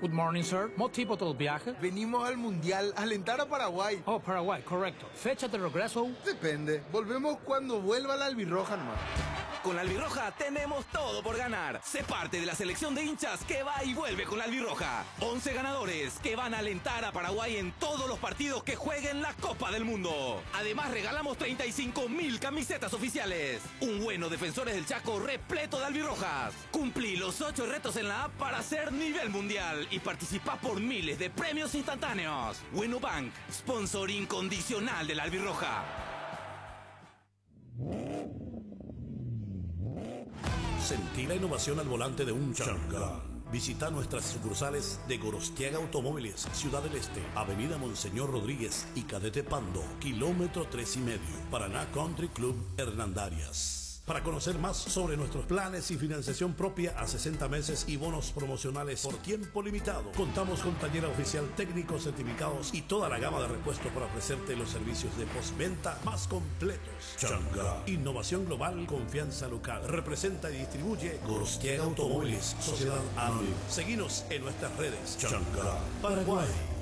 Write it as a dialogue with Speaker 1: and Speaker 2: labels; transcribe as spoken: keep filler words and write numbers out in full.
Speaker 1: Good morning, sir. ¿Motivo del viaje?
Speaker 2: Venimos al Mundial a alentar a Paraguay.
Speaker 1: Oh, Paraguay, correcto. ¿Fecha de regreso?
Speaker 2: Depende. Volvemos cuando vuelva la albirroja nomás.
Speaker 3: Con la albirroja tenemos todo por ganar. Sé parte de la selección de hinchas que va y vuelve con la albirroja. once ganadores que van a alentar a Paraguay en todos los partidos que jueguen la Copa del Mundo. Además regalamos treinta y cinco mil camisetas oficiales. Un bueno Defensores del Chaco repleto de albirrojas. Cumplí los ocho retos en la app para ser nivel mundial y participá por miles de premios instantáneos. Bueno Bank, sponsor incondicional de la albirroja.
Speaker 4: Sentí la innovación al volante de un Chang'an. Visita nuestras sucursales de Gorostiaga Automóviles, Ciudad del Este, Avenida Monseñor Rodríguez y Cadete Pando, kilómetro tres y medio, Paraná Country Club Hernandarias. Para conocer más sobre nuestros planes y financiación propia a sesenta meses y bonos promocionales por tiempo limitado, contamos con taller oficial, técnicos certificados y toda la gama de repuestos para ofrecerte los servicios de postventa más completos. Chang'an. Innovación global, confianza local. Representa y distribuye Gorostiaga Automóviles, Sociedad Anónima. Seguinos en nuestras redes. Chang'an. Paraguay.